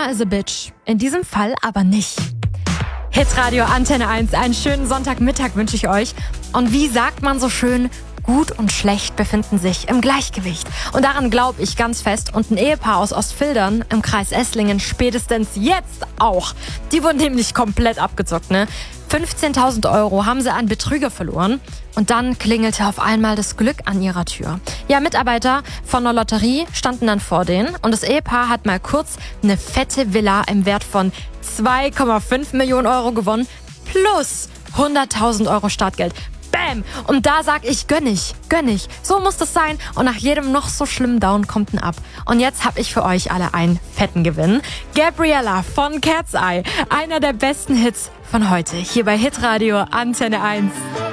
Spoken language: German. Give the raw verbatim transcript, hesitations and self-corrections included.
Karma is a bitch. In diesem Fall aber nicht. Hitradio Antenne eins, einen schönen Sonntagmittag wünsche ich euch. Und wie sagt man so schön, gut und schlecht befinden sich im Gleichgewicht. Und daran glaube ich ganz fest. Und ein Ehepaar aus Ostfildern im Kreis Esslingen spätestens jetzt auch. Die wurden nämlich komplett abgezockt, ne? fünfzehntausend Euro haben sie an Betrüger verloren. Und dann klingelte auf einmal das Glück an ihrer Tür. Ja, Mitarbeiter von der Lotterie standen dann vor denen. Und das Ehepaar hat mal kurz eine fette Villa im Wert von zwei Komma fünf Millionen Euro gewonnen. Plus hunderttausend Euro Startgeld. Bam! Und da sag ich, gönn ich, gönn ich. So muss das sein. Und nach jedem noch so schlimmen Down kommt ein Up. Und jetzt hab ich für euch alle einen fetten Gewinn. Gabriella von Cat's Eye. Einer der besten Hits von heute. Hier bei Hitradio Antenne eins.